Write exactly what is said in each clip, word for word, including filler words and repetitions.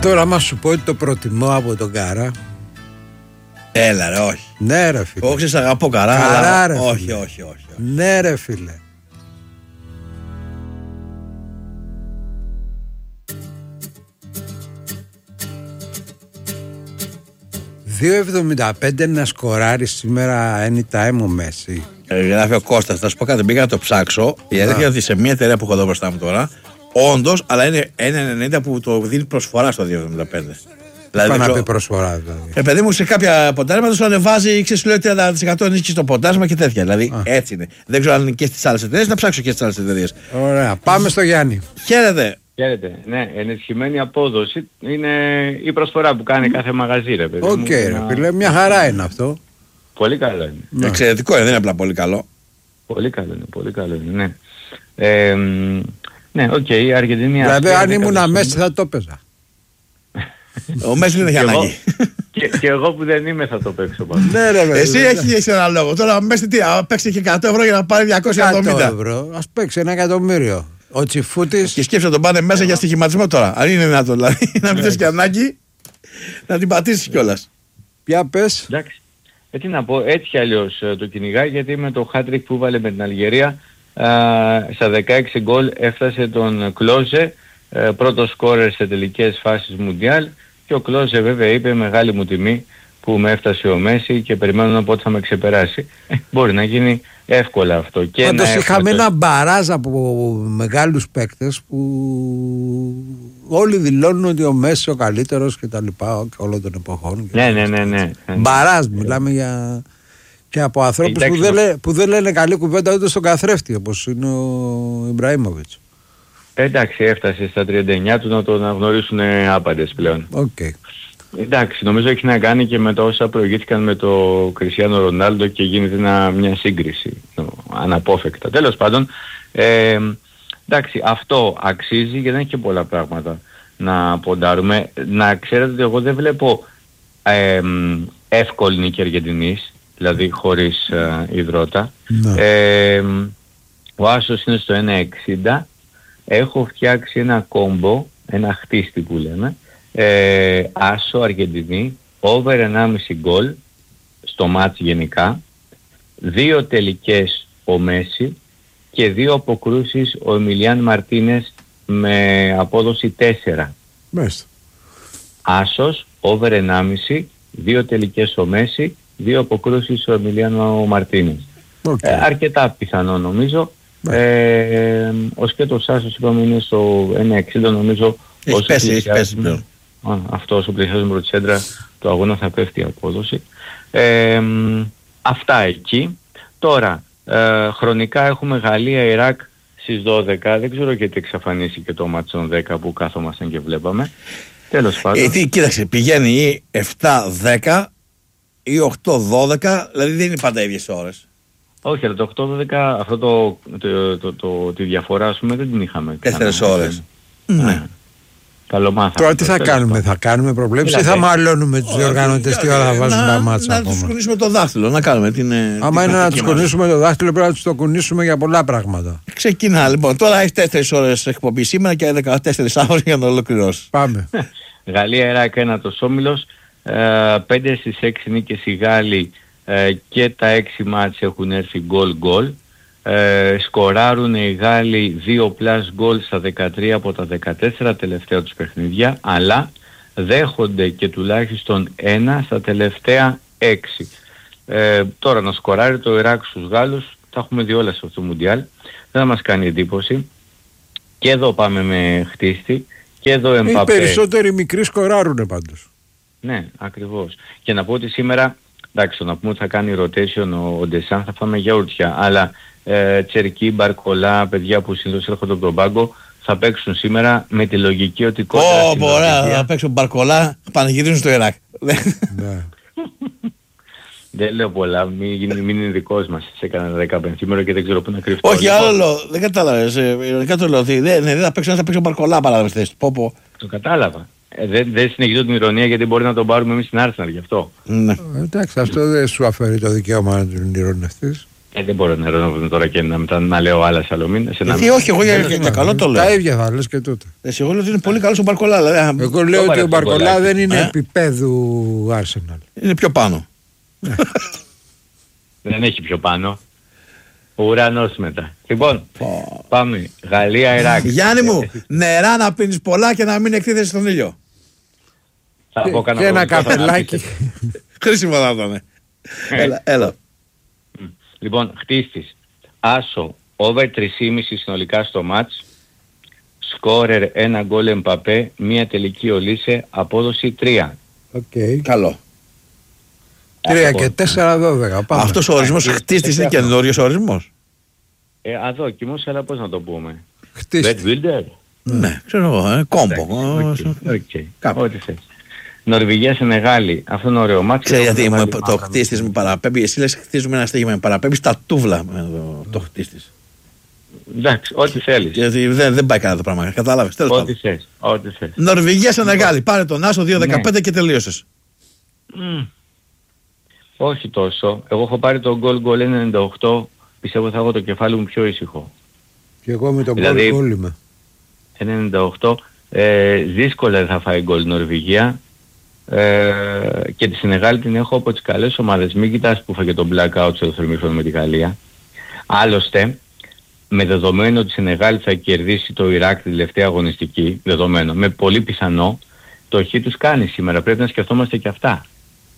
Τώρα άμα σου πω ότι το προτιμώ από τον Καρά. Έλα ρε, όχι. Ναι ρε φίλε. Όχι, σε αγαπώ Καρά, Καρά, αλλά... ρε, όχι, φίλε. όχι, όχι, όχι. Ναι ρε φίλε. δύο εβδομήντα πέντε να σκοράρει σήμερα anytime ο Μέση. Ε, γράφει ο Κώστας, θα σου πω κάτι, πήγα να το ψάξω. Η αλήθεια είναι ότι σε μια εταιρεία που έχω εδώ μπροστά μου τώρα, όντως, αλλά είναι ένα ενενήντα που το δίνει προσφορά στο δύο εβδομήντα πέντε. Δηλαδή, Πάνε να πει προσφορά δηλαδή. Ε, παιδί μου, σε κάποια ποντάρματα σου ανεβάζει, ξέρεις, σου λέει τριάντα τοις εκατό ενίσχυση στο ποντάρισμα και τέτοια. Δηλαδή, Α. έτσι είναι. Δεν ξέρω αν είναι και στις άλλες εταιρείες, να ψάξω και στις άλλες εταιρείες. Ωραία, πάμε στο Γιάννη. Χαίρετε. Χαίρετε. Ναι, ενισχυμένη απόδοση είναι η προσφορά που κάνει κάθε μαγαζί, ρε παιδί. Οκ, okay, ρε φίλε, μια χαρά είναι αυτό. Πολύ καλό είναι. Ναι. Εξαιρετικό είναι, δεν είναι απλά πολύ καλό. Πολύ καλό είναι, πολύ καλό είναι, ναι. Ε, ναι, οκ, okay, η Αργεντινή... Δηλαδή, αν ήμουν Μέση θα το έπαιζα. Ο Μέση δεν έχει ανάγκη. Και, και εγώ που δεν είμαι θα το παίξω πάνω. Ναι, ρε, βέβαια. Εσύ έχεις ένα λόγο. Τώρα Μέση τι, παίξει και εκατό ευρώ για να πάρει διακόσια εβδομήντα ευρώ. Ας παίξει ένα εκατομμύριο. Ο Τσιφούτης. Και σκέψε να τον πάνε μέσα για στοιχηματισμό τώρα. Αν είναι δυνατό, δηλαδή να μην θες και ανάγκη να την πατήσεις κιόλας. Ποια πες. Εντάξει. Έτσι να πω, έτσι κι αλλιώς το κυνηγάει, γιατί με το hat-trick που βάλε με την Αλγερία στα δεκαέξι γκολ έφτασε τον Κλόζε, πρώτο σκόρερ σε τελικές φάσεις Μουντιάλ, και ο Κλόζε βέβαια είπε μεγάλη μου τιμή που με έφτασε ο Μέση και περιμένω πότε θα με ξεπεράσει. Ε, μπορεί να γίνει εύκολα αυτό. Πάντως είχαμε το... ένα μπαράζ από μεγάλους παίκτες που όλοι δηλώνουν ότι ο Μέση ο καλύτερος και τα λοιπά όλων των εποχών. Ναι, ναι, ναι, ναι. Μπαράζ, μιλάμε για... και από ανθρώπους που δεν, λέ... που δεν λένε καλή κουβέντα ούτε στον καθρέφτη, όπως είναι ο Ιμπραήμοβιτς. Εντάξει, έφτασε στα τριάντα εννιά του να το αναγνωρίσουν άπαντες πλέον. Okay. Εντάξει, νομίζω έχει να κάνει και με τα όσα προηγήθηκαν με το Κριστιάνο Ρονάλντο και γίνεται ένα, μια σύγκριση αναπόφευκτα. Τέλος πάντων, ε, εντάξει, αυτό αξίζει γιατί δεν έχει και πολλά πράγματα να ποντάρουμε. Να ξέρετε ότι εγώ δεν βλέπω ε, εύκολη νίκη Αργεντινής, δηλαδή χωρίς ε, υδρότα. No. Ε, ο άσος είναι στο ένα εξήντα. Έχω φτιάξει ένα κόμπο, ένα χτίστη που λέμε, ε, άσο Αργεντινή, over ενάμιση γκολ στο μάτς γενικά, δύο τελικές ο Μέση και δύο αποκρούσεις ο Εμιλιάν Μαρτίνες με απόδοση τέσσερα. Μάλιστα. Άσος, over ενάμιση, δύο τελικές ο Μέση, δύο αποκρούσεις ο Εμιλιάν Μαρτίνες. Okay. Ε, αρκετά πιθανό νομίζω. Ε, ο σκέτος άσος είπαμε είναι στο ένα εξήντα νομίζω. Έχει πέσει, έχει πέσει πλέον. Αυτό όσο πλησιάζουμε προς τη σέντρα του αγώνα θα πέφτει η απόδοση. Ε, αυτά εκεί. Τώρα, ε, χρονικά έχουμε Γαλλία-Ιράκ στις δώδεκα. Δεν ξέρω γιατί εξαφανίστηκε το μάτσον δέκα που κάθομασταν και βλέπαμε. Τέλος πάντων. Ε, τι, κοίταξε, πηγαίνει ή επτά δέκα ή οκτώ δώδεκα, δηλαδή δεν είναι πάντα ίδιες ώρες. Όχι, αλλά το οκτώ δώδεκα, αυτό το, το, το, το, τη διαφορά ας πούμε δεν την είχαμε. Τέσσερις ώρες. Ναι. Καλομάθαμε. Τώρα τι θα κάνουμε, θα κάνουμε προβλέψεις ή θα μαλώνουμε τους διοργανωτές τι ώρα θα βάζουν τα μάτσα να, ακόμα. Να τους κουνήσουμε το δάχτυλο, να κάνουμε την... Άμα την είναι να τους κουνήσουμε το δάχτυλο πρέπει να τους το κουνήσουμε για πολλά πράγματα. Ξεκινά λοιπόν, τώρα έχεις τέσσερις ώρες εκπομπή σήμερα και δεκατέσσερις ώρες για να το ολοκληρώσεις. Πάμε. Γαλλία-Ιράκ ένατος όμιλος, πέντε στις έξι νίκες οι Γάλλοι και τα έξι μάτς έχουν έρθει γκολ-γκολ. Ε, σκοράρουν οι Γάλλοι δύο πλάς γκολ στα δεκατρία από τα δεκατέσσερα τελευταία τους παιχνίδια, αλλά δέχονται και τουλάχιστον ένα στα τελευταία έξι. Ε, τώρα να σκοράρει το Ιράκ στους Γάλλους, τα έχουμε δει όλα σε αυτό το Μουντιάλ, δεν θα μας κάνει εντύπωση. Και εδώ πάμε με χτίστη και εδώ Εμπαπέ. Οι περισσότεροι μικροί σκοράρουνε πάντως. Ναι, ακριβώς. Και να πω ότι σήμερα, εντάξει, να πούμε ότι θα κάνει rotation ο, ο Ντεσάν, θα φάμε γιαούρτια, αλλά ε, Τσερκί, Μπαρκολά, παιδιά που συνήθως έρχονται από τον πάγκο, θα παίξουν σήμερα με τη λογική ότι κόντρα Ω, μπορώ να παίξουν Μπαρκολά, πανηγυρίζουν στο Ιράκ. Δεν λέω πολλά, μην, μην είναι δικός μας, σε κανένα δεκαπενθήμερο και δεν ξέρω πού να κρυφτώ. Όχι, άλλο, δεν κατάλαβες, ειρωνικά το λέω, δεν θα παίξουν, θα παίξουν Μπαρκολά παράδειγμα. Το κατάλαβα. Ε, δεν, δεν συνεχίζω την ηρωνία γιατί μπορεί να τον πάρουμε εμείς στην Arsenal γι' αυτό. Ναι. Ε, εντάξει, αυτό δεν σου αφαιρεί το δικαίωμα να τον ηρωνευτείς. Ε, δεν μπορώ να ρωτήσω τώρα και να, μετά, να λέω άλλα Σαλομίνα. Γιατί όχι, εγώ για, για, για καλό το λέω. Τα ίδια θα λες και τότε. Εσύ, εγώ λέω ότι είναι πολύ καλός ο Μπαρκολά. Δηλαδή, εγώ λέω ότι ο Μπαρκολά δεν είναι ε? επίπεδου Arsenal. Είναι πιο πάνω. Δεν έχει πιο πάνω. Ο ουρανός μετά. Λοιπόν, oh. πάμε. Γαλλία, Ιράκ. Γιάννη μου, νερά να πίνεις πολλά και να μην εκτίθεσαι στον ήλιο. Θα και, πω και ένα καφελάκι. Χρήσιμο θα ήταν. Έλα, έλα. Λοιπόν, χτίστης. Άσο, over τρία κόμμα πέντε συνολικά στο μάτς. Σκόρερ ένα γκολ Εμπαπέ, μία τελική Ολίσε, απόδοση τρία. Οκ. Okay. Καλό. τρία και τέσσερα δώδεκα. Αυτός ο ορισμός χτίστης είναι καινούριος ορισμός. Ε, αδόκιμος, αλλά πώς να το πούμε. Χτίστης. Bet builder. Ναι, ξέρω εγώ, κόμπο. Ό,τι θες. Νορβηγία σε μεγάλη. Αυτό είναι ωραίο μάτι. Ξέρετε γιατί το χτίστης με παραπέμπει. Εσύ λες χτίζουμε ένα στίγμα με παραπέμπει στα τούβλα το χτίστης. Εντάξει, ό,τι θέλεις. Γιατί δεν, δεν πάει καλά το πράγμα. Κατάλαβες. Ό,τι θες. Ό,τι θες. Νορβηγία σε μεγάλη. Πάρε τον Άσο δύο δεκαπέντε ναι. Και τελείωσες. Mm. Όχι τόσο. Εγώ έχω πάρει το γκολ γκολ ένα ενενήντα οκτώ. Πιστεύω θα έχω το κεφάλι μου πιο ήσυχο. Και εγώ με τον δηλαδή, γκολ είμαι. ένα ενενήντα οκτώ. Ε, δύσκολα θα φάει γκολ Νορβηγία. Ε, και τη Σενεγάλη την έχω από τις καλές ομάδες. Μην κοιτάς που φάγε τον blackout στο θερμίχρονο με τη Γαλλία. Άλλωστε, με δεδομένο ότι η Σενεγάλη θα κερδίσει το Ιράκ τη τελευταία αγωνιστική, δεδομένο, με πολύ πιθανό, το χ τους κάνει σήμερα. Πρέπει να σκεφτόμαστε και αυτά.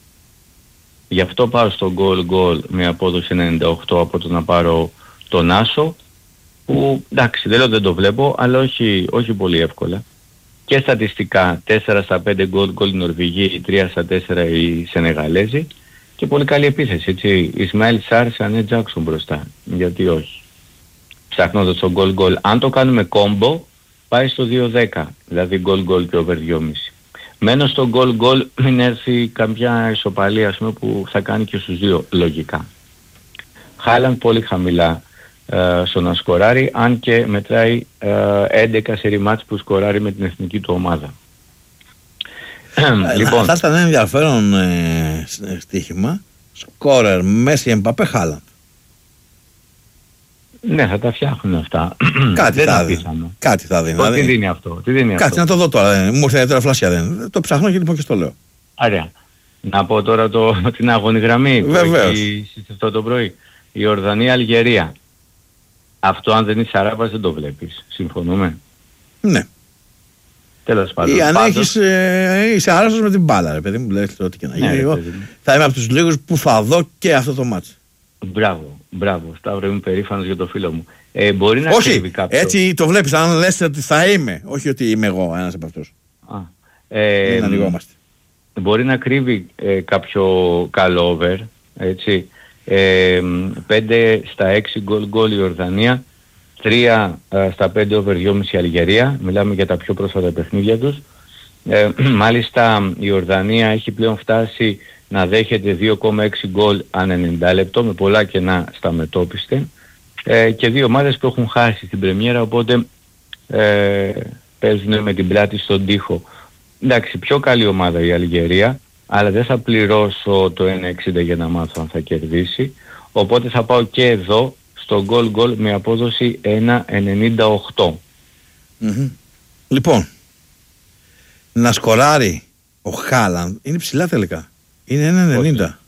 Γι' αυτό πάω στο goal goal με απόδοση ενενήντα οκτώ από το να πάρω τον Άσο, που εντάξει δεν λέω δεν το βλέπω, αλλά όχι, όχι πολύ εύκολα. Και στατιστικά τέσσερα στα πέντε γκολ γκολ οι Νορβηγοί, τρία στα τέσσερα οι Σενεγαλέζοι και πολύ καλή επίθεση, έτσι. Ισμαήλ Σάρ, Σανέ Τζάκσον μπροστά. Γιατί όχι. Ψάχνοντας το γκολ γκολ, αν το κάνουμε κόμπο, πάει στο δύο δέκα, δηλαδή γκολ γκολ και over δυόμισι. Μένω στο γκολ γκολ, μην έρθει κάποια ισοπαλία, ας πούμε, που θα κάνει και στους δύο λογικά. Χάλαντ πολύ χαμηλά ε, στο να σκοράρει, αν και μετράει ε, έντεκα σερί μάτς που σκοράρει με την εθνική του ομάδα. Λοιπόν, θα ήταν ένα ενδιαφέρον ε, στοίχημα. Σκόρερ, Μέση, Εμπαπέ, Χάλαντ. Ναι, θα τα φτιάχνουν αυτά. Κάτι θα δει. Κάτι θα δει. Τι δίνει αυτό. Τι δίνει κάτι αυτό. Να το δω τώρα. Μου ήρθε τώρα φλάσια δεν. Το ψάχνω και λοιπόν και στο λέω. Άρα, να πω τώρα το, την αγώνη γραμμή. Βεβαίως. Αυτό το πρωί. Η Ορδανία, Αλγερία. Αυτό αν δεν είσαι Αράβας δεν το βλέπεις. Συμφωνούμε. Ναι. Τέλος πάντων. Ή αν Πάντως... έχεις, ε, είσαι άρρωστος με την μπάλα, ρε παιδί μου, λέει ό,τι και να γίνει. Ναι, εγώ θα είμαι από τους λίγους που θα δω και αυτό το μάτσο. Μπράβο, μπράβο. Σταύρο, είμαι περήφανος για το φίλο μου. Ε, μπορεί να όχι, κρύβει κάποιο... έτσι το βλέπεις, αν λες ότι θα είμαι, όχι ότι είμαι εγώ ένας από αυτούς. Α, ε, μην ανοιγόμαστε. Μπορεί να κρύβει ε, κάποιο καλό over, έτσι. Ε, πέντε στα έξι γκολ γκολ η Ορδανία, τρία στα πέντε over δυόμισι η Αλγερία, μιλάμε για τα πιο πρόσφατα παιχνίδια τους. Ε, μάλιστα η Ορδανία έχει πλέον φτάσει να δέχεται δύο κόμμα έξι γκολ ανά ενενήντα λεπτό, με πολλά κενά στα μετώπιστε, ε, και δύο ομάδες που έχουν χάσει στην πρεμιέρα, οπότε ε, παίζουν με την πλάτη στον τοίχο. Εντάξει, πιο καλή ομάδα η Αλγερία, αλλά δεν θα πληρώσω το ένα εξήντα για να μάθω αν θα κερδίσει, οπότε θα πάω και εδώ στο goal goal με απόδοση ένα ενενήντα οκτώ. Mm-hmm. Λοιπόν, να σκοράρει ο Χάλαντ είναι ψηλά τελικά. Είναι ένα ενενήντα.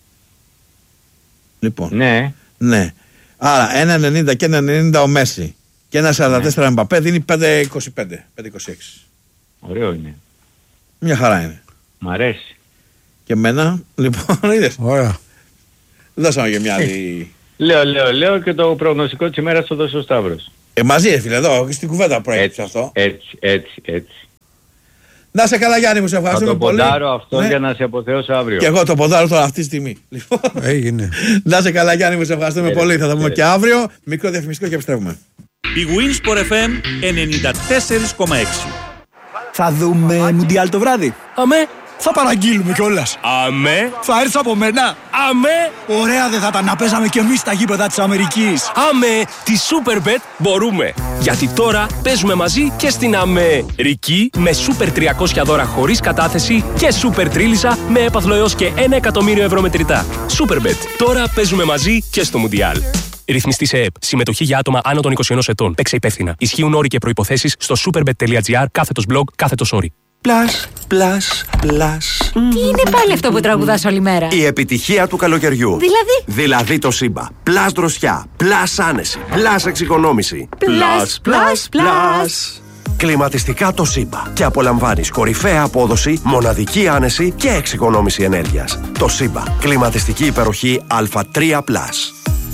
Λοιπόν. Ναι. Ναι. Άρα ένα ενενήντα και ένα ενενήντα ο Μέση και ένα σαράντα τέσσερα ναι. Εμπαπέ δίνει πέντε είκοσι πέντε, πέντε είκοσι έξι. Ωραίο είναι. Μια χαρά είναι. Μ' αρέσει. Και εμένα, λοιπόν, είδες. Ωραία. Δώσαμε και μια άλλη... Λέω, λέω, λέω και το προγνωστικό της ημέρας το δώσει ο Σταύρος. Ε, μαζί, φίλε, εδώ, στην κουβέντα προέκυψε αυτό. Έτσι, έτσι, έτσι. Να σε καλά, Γιάννη, μου σε ευχαριστούμε πολύ. Θα το ποντάρω αυτό, ναι, για να σε αποθεώσω αύριο. Και εγώ το ποντάρω τώρα αυτή τη στιγμή. Λοιπόν, έγινε. Να σε καλά, Γιάννη, μου σε ευχαριστούμε πολύ. Θα τα πούμε και αύριο. Μικρό διαφημιστικό και επιστρέφουμε. Η Winsport εφ εμ ενενήντα τέσσερα κόμμα έξι. Θα δούμε Μουντιάλ το βράδυ. Αμέ, Θα παραγγείλουμε κιόλας. Αμέ. Θα έρθει από μένα. Αμέ. Ωραία δεν θα ήταν να παίζαμε κι εμείς στα γήπεδα της Αμερικής. Αμέ. Τη Superbet μπορούμε. Γιατί τώρα παίζουμε μαζί και στην Αμερική με Super τριακόσια δώρα χωρίς κατάθεση και Super Τρίλισσα με έπαθλο έως και ένα εκατομμύριο ευρώ μετρητά. Superbet. Τώρα παίζουμε μαζί και στο Μουντιάλ. Ρυθμιστή σε ΕΕΠ. Συμμετοχή για άτομα άνω των είκοσι ενός ετών. Παίξε υπεύθυνα. Ισχύουν όροι και προϋποθέσεις στο superbet.gr κάθετος blog κάθετος όροι. Πλας, πλας, πλας. Τι είναι πάλι αυτό που τραγουδάς όλη μέρα? Η επιτυχία του καλοκαιριού. Δηλαδή? Δηλαδή το Σύμπα. Πλας δροσιά, πλας άνεση, πλας εξοικονόμηση. Πλας, πλας, πλας. Κλιματιστικά το Σύμπα. Και απολαμβάνεις κορυφαία απόδοση, μοναδική άνεση και εξοικονόμηση ενέργειας. Το Σύμπα. Κλιματιστική υπεροχή Α τρία πλας.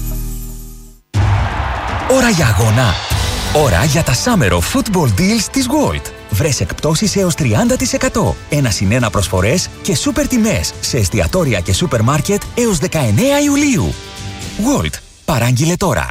Ώρα για αγώνα. Ώρα για τα Summer of Football Deals της Gold. Βρες εκπτώσεις έως τριάντα τοις εκατό. Ένα συν ένα προσφορές και σούπερ τιμές σε εστιατόρια και σούπερ μάρκετ έως δεκαεννέα Ιουλίου. Gold. Παράγγειλε τώρα.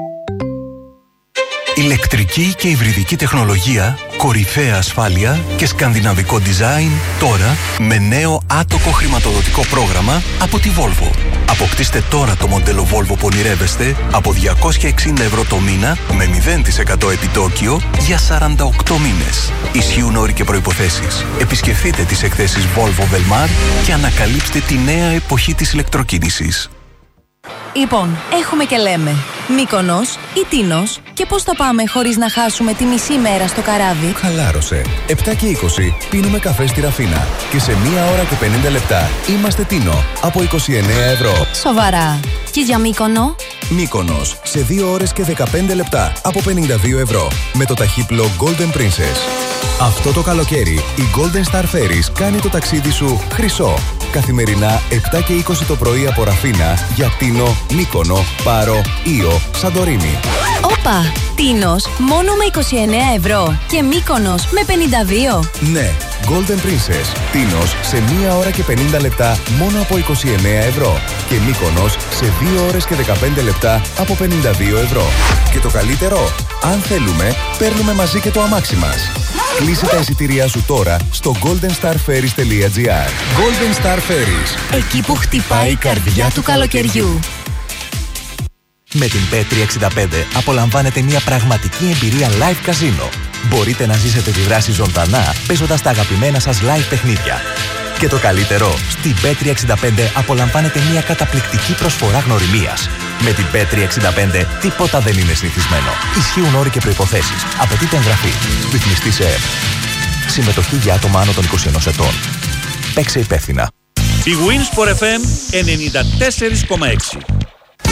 Ηλεκτρική και υβριδική τεχνολογία, κορυφαία ασφάλεια και σκανδιναβικό design τώρα με νέο άτοκο χρηματοδοτικό πρόγραμμα από τη Volvo. Αποκτήστε τώρα το μοντέλο Volvo που ονειρεύεστε από διακόσια εξήντα ευρώ το μήνα με μηδέν τοις εκατό επιτόκιο για σαράντα οκτώ μήνες. Ισχύουν όροι και προϋποθέσεις. Επισκεφτείτε τις εκθέσεις Volvo Velmar και ανακαλύψτε τη νέα εποχή της ηλεκτροκίνησης. Λοιπόν, έχουμε και λέμε Μύκονος ή Τίνος και πώς θα πάμε χωρίς να χάσουμε τη μισή μέρα στο καράβι. Χαλάρωσε. επτά και είκοσι πίνουμε καφέ στη Ραφίνα και σε μία ώρα και πενήντα λεπτά είμαστε Τίνο από είκοσι εννέα ευρώ. Σοβαρά. Και για Μύκονο? Μύκονος σε δύο ώρες και δεκαπέντε λεπτά από πενήντα δύο ευρώ με το ταχύπλο Golden Princess. Αυτό το καλοκαίρι η Golden Star Ferries κάνει το ταξίδι σου χρυσό. Καθημερινά επτά και είκοσι το πρωί από Ραφίνα για Τίνο, Μύκονο, Πάρο, Ήο, Σαντορίνη. Όπα! Τίνος μόνο με είκοσι εννέα ευρώ και Μύκονος με πενήντα δύο. Ναι, Golden Princess. Τίνος σε μία ώρα και πενήντα λεπτά μόνο από είκοσι εννέα ευρώ και Μύκονος σε δύο ώρες και δεκαπέντε λεπτά από πενήντα δύο ευρώ. Και το καλύτερο, αν θέλουμε, παίρνουμε μαζί και το αμάξι μας. Κλείσε τα εισιτήριά σου τώρα στο golden star ferries τελεία gr. Golden Star Ferries. Εκεί που χτυπάει η καρδιά του καλοκαιριού. Με την μπετ τριακόσια εξήντα πέντε απολαμβάνετε μια πραγματική εμπειρία live καζίνο. Μπορείτε να ζήσετε τη δράση ζωντανά παίζοντας τα αγαπημένα σας live παιχνίδια. Και το καλύτερο, στην μπετ τριακόσια εξήντα πέντε απολαμβάνετε μια καταπληκτική προσφορά γνωριμίας. Με την μπετ τριακόσια εξήντα πέντε τίποτα δεν είναι συνηθισμένο. Ισχύουν όροι και προϋποθέσεις. Απαιτείται εγγραφή. Ρυθμιστή σε ΕΕΠ. Συμμετοχή για άτομα άνω των είκοσι ενός ετών. Παίξε υπεύθυνα. Η Winsport εφ εμ ενενήντα τέσσερα κόμμα έξι.